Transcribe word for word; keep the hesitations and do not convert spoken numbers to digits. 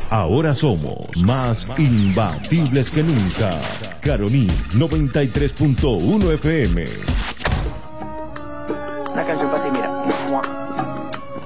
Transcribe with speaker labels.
Speaker 1: Ahora somos más imbatibles que nunca. Caroní noventa y tres punto uno F M.
Speaker 2: Una canción para ti, mira.